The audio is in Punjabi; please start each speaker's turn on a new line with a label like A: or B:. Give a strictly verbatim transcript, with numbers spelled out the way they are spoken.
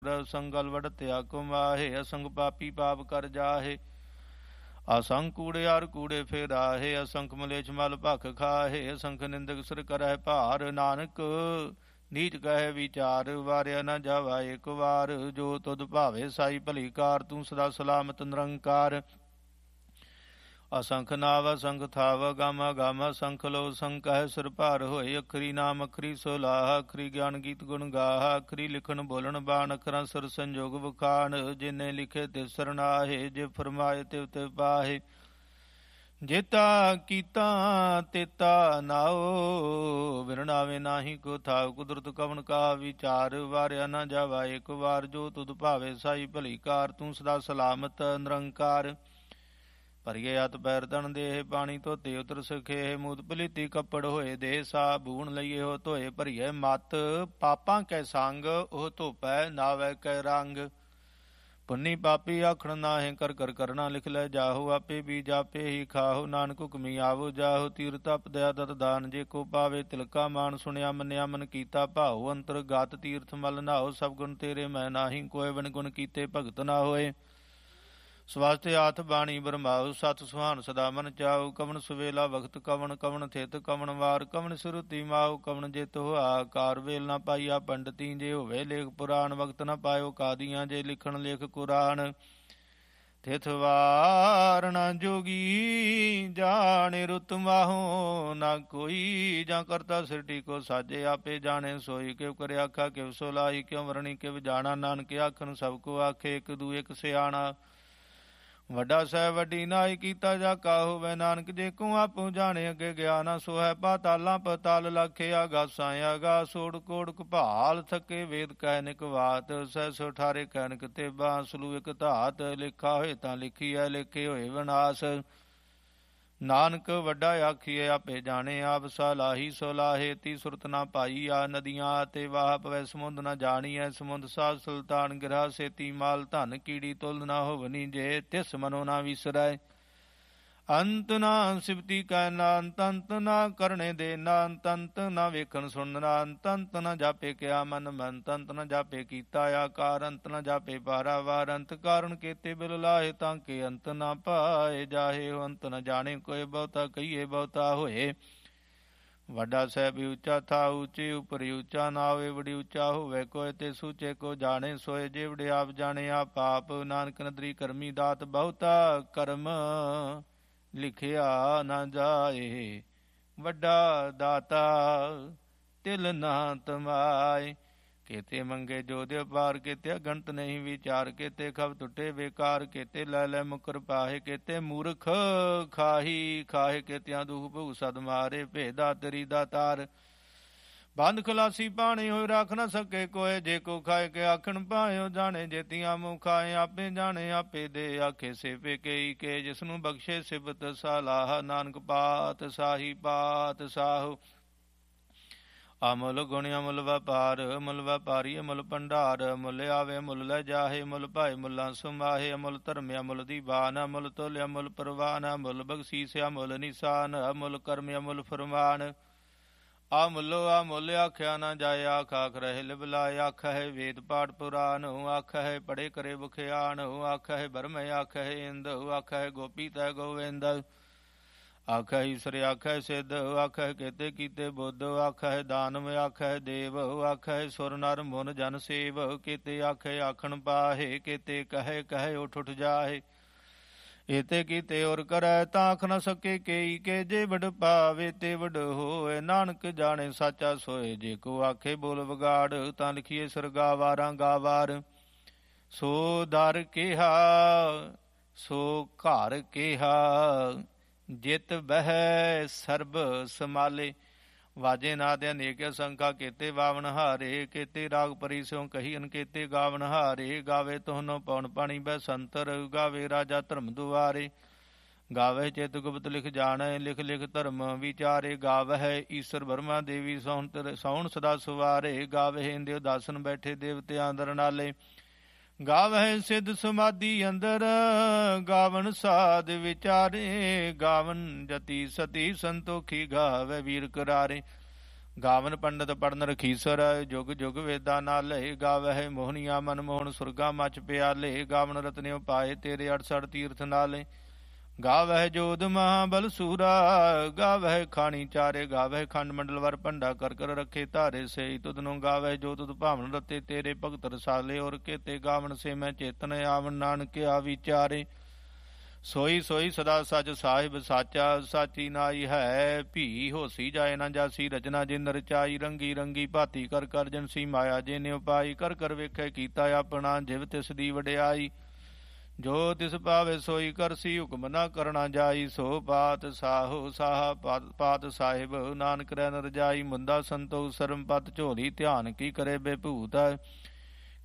A: ਸੰਗਲ ਵੜਤਿਆ ਕੁਮਾਹੇ, ਅਸੰਗ ਪਾਪੀ ਪਾਪ ਕਰ ਜਾਹੇ। ਅਸੰਖ ਕੂੜਿਆਰ ਕੂੜੇ ਫੇਰਾਹੇ, ਅਸੰਖ ਮਲੇਛ ਮਲ ਭਖ ਖਾਹੇ। ਅਸੰਖ ਨਿੰਦਕ ਸਿਰ ਕਰਹਿ ਭਾਰ, ਨਾਨਕ ਨੀਚ ਕਹੈ ਵਿਚਾਰ। ਵਾਰਿਆ ਨਾ ਜਾਵਾ ਏਕ ਵਾਰ, ਜੋ ਤੁਧ ਭਾਵੇ ਸਾਈ ਭਲੀ ਕਾਰ। ਤੂੰ ਸਦਾ ਸਲਾਮਤ ਨਿਰੰਕਾਰ। ਅਸੰਖ ਨਾਵ ਅਸੰਖ ਥਾਵ, ਗਮ ਅਗਮ ਅਸੰਖ ਲੋ ਸੰਕਹਿ ਸਿਰ ਭਾਰ ਹੋਏ। ਅਖਰੀ ਨਾਮ ਅਖਰੀ ਸੋਲਾਹ, ਅਖਰੀ ਗਿਆਨ ਗੀਤ ਗੁਣ ਗਾਹ। ਅਖਰੀ ਲਿਖਣ ਬੋਲਣ ਬਾਣ, ਅਖਰਾਂ ਸਿਰ ਸੰਜੋਗ ਵਖਾਣ। ਜਿਨੇ ਲਿਖੇ ਤਿਵ ਸਰਨਾਹੇ, ਜੇ ਫਰਮਾਏ ਤਿਵ ਤਿਵ ਪਾਹੇ। ਜੇਤਾ ਕੀਤਾ ਤੇਤਾ ਨਾਓ, ਵਿਰਣਾਵੇ ਨਾਹੀ ਕੋ ਥਾਵ। ਕੁਦਰਤ ਕਵਣ ਕਾ ਵਿਚਾਰ, ਵਾਰਿਆ ਨਾ ਜਾਵਾ ਏਕ ਵਾਰ। ਜੋ ਤੁਧ ਭਾਵੇ ਸਾਈ ਭਲੀ ਕਾਰ, ਤੂੰ ਸਦਾ ਸਲਾਮਤ ਨਿਰੰਕਾਰ। ਭਰੀਏ ਹੱਥ ਪੈਰ ਤਨ ਦੇਹ, ਪਾਣੀ ਧੋਤੇ ਉਤਰ ਸਖੇ। ਮੂਤ ਪਲੀਤੀ ਕੱਪੜ ਹੋਏ ਦੇਹ, ਸਾਬੂਣ ਲਈਏ ਹੋ ਧੋਏ। ਭਰੀਏ ਮਤ ਪਾਪਾਂ ਕੈ ਸੰਗ, ਉਹ ਧੋਪੈ ਨਾਵੈ ਕੈ ਰੰਗ। ਪੁੰਨੀ ਪਾਪੀ ਆਖਣ ਨਾਹੇ, ਕਰ ਕਰ ਕਰਨਾ ਲਿਖ ਲੈ ਜਾਹੋ। ਆਪੇ ਬੀਜ ਆਪੇ ਹੀ ਖਾਹੋ, ਨਾਨਕ ਹੁਕਮੀ ਆਵੋ ਜਾਹੋ। ਤੀਰ ਤਪ ਦਇਆ ਦਤ ਦਾਨ, ਜੇ ਕੋ ਪਾਵੇ ਤਿਲਕਾ ਮਾਨ। ਸੁਣਿਆ ਮੰਨਿਆ ਮਨ ਕੀਤਾ ਭਾਉ, ਅੰਤਰ ਗਾਤ ਤੀਰਥ ਮਲ ਨਾਓ। ਸਭ ਗੁਣ ਤੇਰੇ ਮੈਂ ਨਾਹੀ ਕੋਇ, ਬਿਨ ਗੁਣ ਕੀਤੇ ਭਗਤ ਨਾ ਹੋਏ। ਸਵਾਸਤੇ ਆਥ ਬਾਣੀ ਬਰਮਾਉ, ਸਤ ਸੁਹਾਨ ਸਦਾ ਮਨ ਚਾਉ। ਕਵਣ ਸੁਵੇਲਾ ਵਖਤ ਕਵਣ, ਕਵਣ ਥਿਤ ਕਵਣ ਵਾਰ। ਕਵਣ ਸੁਰਤੀ ਮਾਉ, ਕਵਣ ਜਿਤ ਹੋਆ ਕਾਰ। ਵੇਲ ਨਾ ਪਾਈਆ ਪੰਡਤੀ, ਜੇ ਹੋਵੇ ਲੇਖ ਪੁਰਾਣ। ਵਕਤ ਨਾ ਪਾਇਓ ਕਾਦੀਆਂ, ਜੇ ਲਿਖਣ ਲੇਖ ਕੁਰਾਨ। ਥਿਤ ਵਾਰ ਨਾ ਜੋਗੀ, ਜਾਣੇ ਰੁਤ ਮਾਹੋ ਨਾ ਕੋਈ। ਜਾਂ ਕਰਤਾ ਸਿਰਟੀ ਕੋ ਸਾਜੇ, ਆਪੇ ਜਾਣੇ ਸੋਈ। ਕਿਵ ਕਰਿ ਆਖਾ ਕਿਵ ਸੋਲਾਈ, ਕਿਉ ਵਰਣੀ ਕਿਵ ਜਾਣਾ। ਨਾਨਕ ਆਖਣ ਸਭ ਕੋ ਆਖੇ, ਇੱਕ ਦੂ ਇੱਕ ਸਿਆਣਾ। ਵੱਡਾ ਸਹਿ ਵੱਡੀ ਨਾਈ, ਕੀਤਾ ਜਾ ਕਾ ਹੋਵੇ ਨਾਨਕ। ਜੇ ਕੋ ਆਪੂ ਜਾਣੇ ਅੱਗੇ ਗਿਆ ਨਾ ਸੋਹੈ। ਪਾਤਾਲਾਂ ਪਤਾਲ ਲਾਖੇ, ਆਗਾਸਾਂ ਆਗਾਸ। ਸੋੜ ਕੋੜ ਕਪਾਲ ਥਕੇ, ਵੇਦ ਕਹਿ ਨਿਕਵਾਤ। ਸਹਿ ਸੋ ਅਠਾਰੇ ਕਹਿਨਕ ਤੇਬਾਂ, ਸਲੂ ਇਕ ਧਾਤ। ਲਿਖਾ ਹੋਏ ਤਾਂ ਲਿਖੀਐ, ਲਿਖੇ ਹੋਏ ਵਿਨਾਸ਼। ਨਾਨਕ ਵੱਡਾ ਆਖੀਏ ਆਪੇ ਜਾਣੇ, ਆਪ ਸਲਾਹੀ ਸੋਲਾਹੇ। ਤੀ ਸੁਰਤ ਨਾ ਪਾਈ ਆ ਨਦੀਆਂ, ਤੇ ਵਾਹ ਪਵੈ ਸਮੁੰਦ ਨਾ ਜਾਣੀਐ। ਸਮੁੰਦ ਸਾਧ ਸੁਲਤਾਨ ਗਿਰਾ, ਸੇਤੀ ਮਾਲ ਧਨ। ਕੀੜੀ ਤੁਲ ਨਾ ਹੋਵਨੀ, ਜੇ ਤਿਸ ਮਨੋ ਨਾ ਵਿਸਰੈ। ਅੰਤ ਨਾ ਸਿਵਤੀ ਕੈ ਨਾ ਅੰਤ, ਅੰਤ ਨਾ ਕਰਨੇ ਦੇ ਨਾ ਅੰਤ। ਅੰਤ ਨਾ ਵੇਖਣ ਸੁਣਨ ਨਾ ਅੰਤ, ਅੰਤ ਨਾ ਜਾਪੇ ਕਿਆ ਮਨ ਮੰਤ। ਅੰਤ ਨਾ ਜਾਪੇ ਕੀਤਾ ਆਕਾਰ, ਅੰਤ ਨਾ ਜਾਪੇ ਪਾਰਾਵਾਰ। ਅੰਤ ਕਾਰਨ ਕੀਤੇ ਬਿਲ ਲਾਹੇ, ਤਾਂ ਕਿ ਅੰਤ ਨਾ ਪਾਏ ਜਾਹੇ। ਅੰਤ ਨਾ ਜਾਣੇ ਕੋਇ, ਬਹੁਤਾ ਕਹੀਏ ਬਹੁਤਾ ਹੋਏ। ਵੱਡਾ ਸਹਿਬ ਉੱਚਾ ਥਾ, ਉੱਚੇ ਉਪਰ ਉੱਚਾ ਨਾ ਹੋਵੇ। ਬੜੀ ਉੱਚਾ ਹੋਵੇ ਕੋਇ, ਤੇ ਸੂਚੇ ਕੋ ਜਾਣੇ ਸੋਏ। ਜੇ ਵੜੇ ਆਪ ਜਾਣੇ ਆਪ ਪਾਪ, ਨਾਨਕ ਨਦਰੀ ਕਰਮੀ ਦਾਤ। ਬਹੁਤਾ ਕਰਮ ਲਿਖਿਆ ਨਾ ਜਾਏ, ਵੱਡਾ ਦਾਤਾ ਤਿਲ ਨਾ ਤਮਾਏ। ਕੇਤੇ ਮੰਗੇ ਜੋ ਦਿਓ ਪਾਰ, ਕੇਤੇ ਅਗਣਤ ਨਹੀਂ ਵਿਚਾਰ। ਕੇਤੇ ਖਬ ਟੁੱਟੇ ਬੇਕਾਰ, ਕੇਤੇ ਲੈ ਲੈ ਮੁਕਰ ਪਾਹੇ। ਕੇਤੇ ਮੂਰਖ ਖਾਹੀ ਖਾਹੇ, ਕੇਤਿਆਂ ਦੁਖ ਭੁਗ ਸਦ ਮਾਰੇ। ਭੇਦਾ ਤੇਰੀ ਦਾਤਾਰ, ਬੰਦ ਖਲਾਸੀ ਪਾਣੀ ਹੋਏ। ਰੱਖ ਨਾ ਸਕੇ ਕੋਏ, ਜੇ ਕੋ ਖਾਏ ਕੇ ਆਖਣ ਪਾਇਓ। ਜਾਣੇ ਜੇਤੀਆਂ ਮੁ ਖਾਏ, ਆਪੇ ਜਾਣੇ ਆਪੇ ਦੇ। ਆਖੇ ਸੇਪੇ ਕਈ ਕੇ, ਜਿਸਨੂੰ ਬਖਸ਼ੇ ਸਿਬਤ ਸਲਾਹ। ਨਾਨਕ ਪਾਤ ਸਾਹੀ ਪਾਤ ਸਾਹੋ। ਅਮੁੱਲ ਗੁਣ ਅਮੁੱਲ ਵਪਾਰ, ਅਮੁੱਲ ਵਪਾਰੀ ਅਮੁੱਲ ਭੰਡਾਰ। ਮੁੱਲ ਆਵੇ ਮੁੱਲ ਲੈ ਜਾਹੇ, ਮੁੱਲ ਭਾਏ ਮੁੱਲਾਂ ਸੁਮਾਹੇ। ਅਮੁੱਲ ਧਰਮ ਅਮੁੱਲ ਦੀਵਾਨ, ਅਮੁੱਲ ਤੁਲ ਅਮੁੱਲ ਪ੍ਰਵਾਨ। ਅਮੁੱਲ ਬਖਸ਼ੀਸ ਅਮੁੱਲ ਨਿਸ਼ਾਨ, ਅਮੁੱਲ ਕਰਮ ਅਮੁੱਲ ਫਰਮਾਨ। ਅਮੁੱਲੋ ਅਮੁੱਲ ਆਖਿਆ ਨਾ ਜਾਏ, ਆਖ ਆਖ ਰਹੇ ਲਿਬਲਾਏ। ਆਖ ਹੈ ਵੇਦ ਪਾਠ ਪੁਰਾਨ, ਆਖ ਹੈ ਪੜੇ ਕਰੇ ਬਖਿਆਨ। ਆਖ ਹੈ ਬਰਮ ਆਖ ਹੈ ਇੰਦ, ਆਖ ਹੈ ਗੋਪੀ ਤੈ ਗੋਵਿੰਦ। ਆਖੈ ਈਸਰ ਆਖੈ ਸਿੱਧ, ਆਖੈ ਕੇਤੇ ਕੀਤੇ ਬੁੱਧ। ਆਖੈ ਦਾਨਵ ਆਖੈ ਦੇਵ, ਆਖੈ ਸੁਰ ਨਰ ਮੁਨ ਜਨ ਸੇਵ। ਕੇਤੇ ਆਖੈ ਆਖਣ ਪਾਹੇ, ਕੇਤੇ ਕਹੈ ਕਹੈ ਉਠ ਉਠ ਜਾਹੇ। ਏਤੇ ਕੀਤੇ ਔਰ ਕਰੈ, ਤਾਂ ਆਖ ਨ ਸਕੇ ਕੇਈ ਕੇ। ਜੇ ਵਡ ਪਾਵੇ ਤੇ ਵਡ ਹੋਏ, ਨਾਨਕ ਜਾਣੇ ਸਾਚਾ ਸੋਏ। ਜੇ ਕੋ ਆਖੇ ਬੋਲ ਵਿਗਾੜ, ਤਾਂ ਲਿਖੀਏ ਸਿਰ ਗਾਵਾਰਾਂ ਗਾਵਾਰ। ਸੋ ਦਰ ਕਿਹਾ ਸੋ ਘਰ ਕਿਹਾ, ਜਿਤ ਬਹਿ ਸਰਬ ਸਮਾਲੇ। ਵਾਜੇ ਨਾਦ ਅਨੇਕ ਸੰਖਾ, ਕੇਤੇ ਬਾਵਨ ਹਾਰੇ। ਕੇਤੇ ਰਾਗ ਪਰੀ ਸਿਉ ਕਹੀ, ਅਨਕੇਤੇ ਗਾਵਨ ਹਾਰੇ। ਗਾਵੇ ਤੋਹਨੋ ਪਉਣ ਪਾਣੀ ਬੈਸੰਤਰ, ਗਾਵੇ ਰਾਜਾ ਧਰਮ ਦੁਆਰੇ। ਗਾਵੇ ਚਿਤ ਗੁਪਤ ਲਿਖ ਜਾਣੈ, ਲਿਖ ਲਿਖ ਧਰਮ ਵਿਚਾਰੇ। ਗਾਵਹਿ ਈਸਰ ਬਰਮਾ ਦੇਵੀ ਸੌਣ ਸੌਣ ਸਦਾ ਸੁਵਾਰੇ। ਗਾਵੇ ਇੰਦਿਓ ਦਾਸਨ ਬੈਠੇ ਦੇਵਤਿਆਂ ਅੰਦਰ ਨਾਲੇ। ਗਾਵਹਿ ਸਿੱਧ ਸਮਾਧੀ ਅੰਦਰ, ਗਾਵਨ ਸਾਧ ਵਿਚਾਰੇ। ਗਾਵਨ ਜਤੀ ਸਤੀ ਸੰਤੋਖੀ, ਗਾਵੇ ਵੀਰ ਕਰਾਰੇ। ਗਾਵਨ ਪੰਡਤ ਪੜਨ ਰਖੀਸਰ, ਜੁਗ ਜੁਗ ਵੇਦਾਂ ਨਾਲੇ। ਗਾਵਹਿ ਮੋਹਨੀਆ ਮਨ ਮੋਹਨ, ਸੁਰਗਾ ਮਚ ਪਿਆਲੇ। ਗਾਵਨ ਰਤਨਿਓ ਪਾਏ ਤੇਰੇ, ਅਠਸਠ ਤੀਰਥ ਨਾਲੇ। ਗਾਵਹਿ ਜੋਧ ਮਹਾਬਲ ਸੂਰਾ, ਗਾਵਹਿ ਖਾਣੀ ਚਾਰੇ। ਗਾਵਹਿ ਖੰਡ ਮੰਡਲ ਵਰ ਭੰਡਾ, ਕਰ ਕਰ ਰੱਖੇ ਧਾਰੇ ਸੇ। ਤੁਧਨੋਂ ਗਾਵਹਿ ਜੋ ਤੁਧ ਭਾਵਨ ਰਤੇ, ਤੇਰੇ ਭਗਤ ਰਸਾਲੇ। ਔਰ ਕੇਤੇ ਗਾਵਨ ਸੇ ਮੈਂ ਚੇਤਨ, ਆਵਨ ਨਾਨਕ ਆ ਵਿਚਾਰੇ। ਸੋਈ ਸੋਈ ਸਦਾ ਸਚ ਸਾਹਿਬ ਸਾਚਾ, ਸਾਚੀ ਨਾਈ ਹੈ ਭੀ। ਹੋਸੀ ਜਾਏ ਨਾ ਜਾਸੀ, ਰਚਨਾ ਜਿਨ ਰਚਾਈ। ਰੰਗੀ ਰੰਗੀ ਭਾਤੀ ਕਰ ਕਰ ਜਨਸੀ ਮਾਇਆ, ਜਿਨੇ ਉਪਾਈ। ਕਰ ਕਰ ਵੇਖੇ ਕੀਤਾ ਆਪਣਾ, ਜਿਵ ਤਿਸ ਦੀ ਵਡਿਆਈ। ਜੋ ਤਿਸ ਭਾਵੇ ਸੋਈ ਕਰਸੀ, ਹੁਕਮ ਨਾ ਕਰਨਾ ਜਾਈ। ਸੋ ਪਾਤ ਸਾਹੋ ਸਾਹਾ ਪਾਤ ਸਾਹਿਬ, ਨਾਨਕ ਰਹਿ ਨ ਰਜਾਈ। ਮੁੰਦਾ ਸੰਤੋਖ ਸਰਮ ਪਤ ਝੋਲੀ, ਧਿਆਨ ਕੀ ਕਰੇ ਬੇਭੂਤ।